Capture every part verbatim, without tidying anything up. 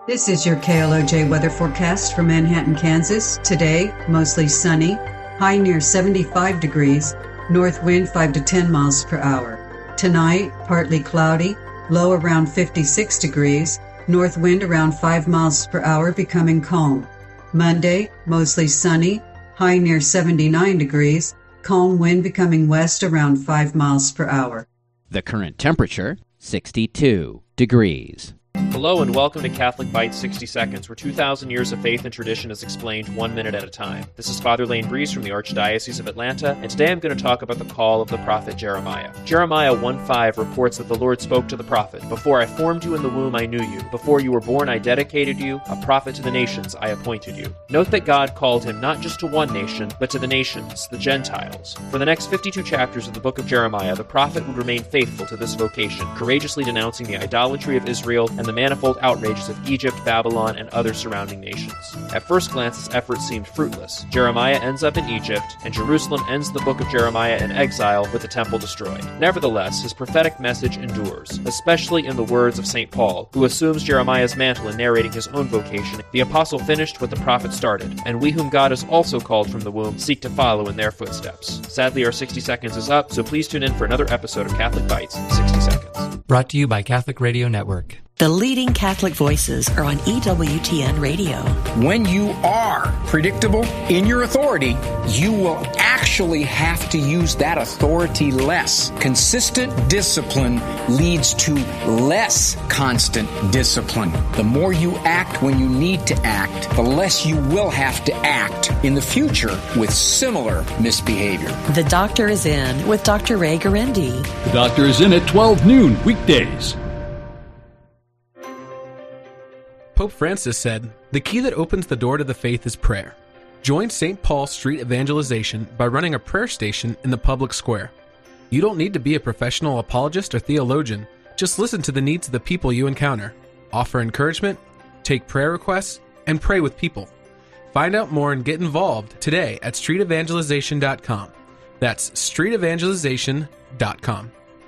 This is your K L O J weather forecast for Manhattan, Kansas. Today, mostly sunny, high near seventy-five degrees, north wind five to ten miles per hour. Tonight, partly cloudy, low around fifty-six degrees, north wind around five miles per hour, becoming calm. Monday, mostly sunny, high near seventy-nine degrees, calm wind becoming west around five miles per hour. The current temperature, sixty-two degrees. Hello and welcome to Catholic Bites sixty seconds, where two thousand years of faith and tradition is explained one minute at a time. This is Father Lane Breeze from the Archdiocese of Atlanta, and today I'm going to talk about the call of the prophet Jeremiah. Jeremiah one five reports that the Lord spoke to the prophet, "Before I formed you in the womb I knew you. Before you were born I dedicated you. A prophet to the nations I appointed you." Note that God called him not just to one nation, but to the nations, the Gentiles. For the next fifty-two chapters of the book of Jeremiah, the prophet would remain faithful to this vocation, courageously denouncing the idolatry of Israel and the manifold outrages of Egypt, Babylon, and other surrounding nations. At first glance, his efforts seemed fruitless. Jeremiah ends up in Egypt, and Jerusalem ends the book of Jeremiah in exile with the temple destroyed. Nevertheless, his prophetic message endures, especially in the words of Saint Paul, who assumes Jeremiah's mantle in narrating his own vocation. The apostle finished what the prophet started, and we whom God has also called from the womb seek to follow in their footsteps. Sadly, our sixty seconds is up, so please tune in for another episode of Catholic Bites sixty seconds. Brought to you by Catholic Radio Network. The leading Catholic voices are on E W T N Radio. When you are predictable in your authority, you will actually have to use that authority less. Consistent discipline leads to less constant discipline. The more you act when you need to act, the less you will have to act in the future with similar misbehavior. The Doctor is in with Doctor Ray Garendi. The Doctor is in at twelve noon weekdays. Pope Francis said, "The key that opens the door to the faith is prayer." Join Saint Paul Street Evangelization by running a prayer station in the public square. You don't need to be a professional apologist or theologian. Just listen to the needs of the people you encounter. Offer encouragement, take prayer requests, and pray with people. Find out more and get involved today at street evangelization dot com. That's street evangelization dot com.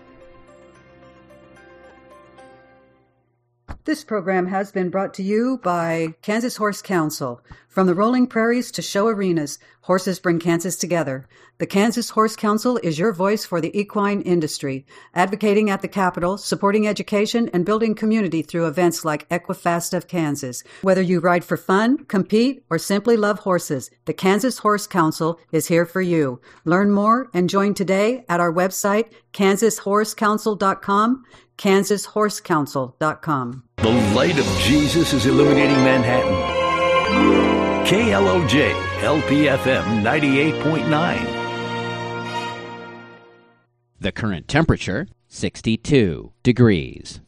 This program has been brought to you by Kansas Horse Council. From the rolling prairies to show arenas, horses bring Kansas together. The Kansas Horse Council is your voice for the equine industry, advocating at the Capitol, supporting education, and building community through events like Equifast of Kansas. Whether you ride for fun, compete, or simply love horses, the Kansas Horse Council is here for you. Learn more and join today at our website, kansas horse council dot com, kansas horse council dot com. The light of Jesus is illuminating Manhattan. K L O J, L P F M ninety-eight point nine. The current temperature, sixty-two degrees.